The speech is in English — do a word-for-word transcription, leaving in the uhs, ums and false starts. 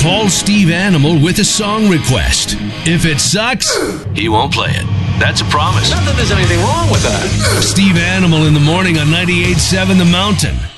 Call Steve Animal with a song request. If it sucks, he won't play it. That's a promise. Not that there's anything wrong with that. Steve Animal in the morning on ninety-eight point seven The Mountain.